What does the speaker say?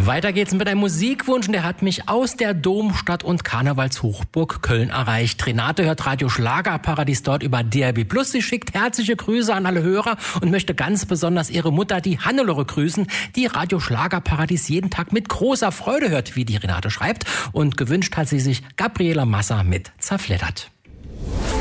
Weiter geht's mit einem Musikwunsch und der hat mich aus der Domstadt und Karnevalshochburg Köln erreicht. Renate hört Radio Schlagerparadies dort über DRB+. Sie schickt herzliche Grüße an alle Hörer und möchte ganz besonders ihre Mutter, die Hannelore, grüßen, die Radio Schlagerparadies jeden Tag mit großer Freude hört, wie die Renate schreibt. Und gewünscht hat sie sich Gabriela Massa mit Zerfleddert.